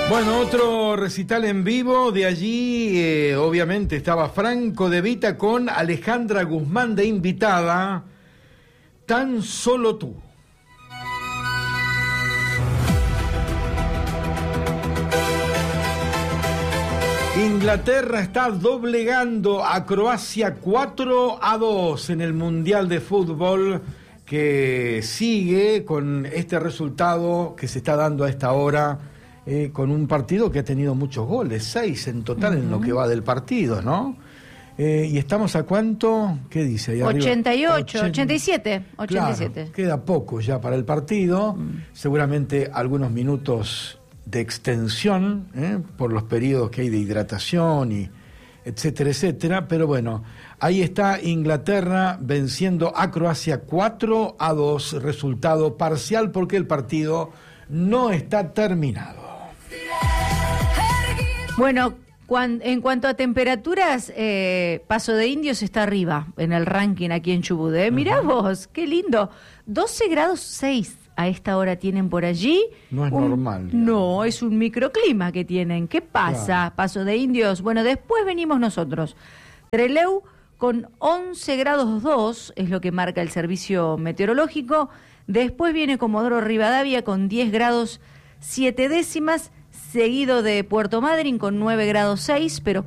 Bueno, otro recital en vivo, de allí obviamente estaba Franco De Vita con Alejandra Guzmán de invitada, Tan Solo Tú. Inglaterra está doblegando a Croacia 4-2 en el Mundial de Fútbol, que sigue con este resultado que se está dando a esta hora, con un partido que ha tenido muchos goles, 6 en total en lo que va del partido, ¿no? ¿Y estamos a cuánto? ¿Qué dice ahí arriba? 87. Claro, queda poco ya para el partido, seguramente algunos minutos de extensión, por los periodos que hay de hidratación y etcétera, etcétera, pero bueno, ahí está Inglaterra venciendo a Croacia 4-2, resultado parcial porque el partido no está terminado. Bueno, en cuanto a temperaturas, Paso de Indios está arriba en el ranking aquí en Chubut. Mirá vos, qué lindo. 12 grados 6 a esta hora tienen por allí. No es normal. No, es un microclima que tienen. ¿Qué pasa, claro? Paso de Indios. Bueno, después venimos nosotros. Trelew con 11 grados 2 es lo que marca el servicio meteorológico. Después viene Comodoro Rivadavia con 10 grados 7 décimas, seguido de Puerto Madryn con 9 grados 6, pero